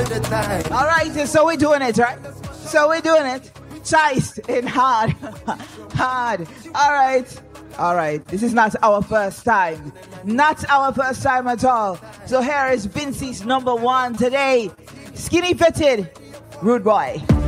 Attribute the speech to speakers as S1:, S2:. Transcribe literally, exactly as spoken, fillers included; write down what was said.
S1: all the time.
S2: All right, so we're doing it, right? So we're doing it. Chiced and hard. Hard. All right. All right. This is not our first time. Not our first time at all. So here is Vincey's number one today. Skinny fitted. Rude boy.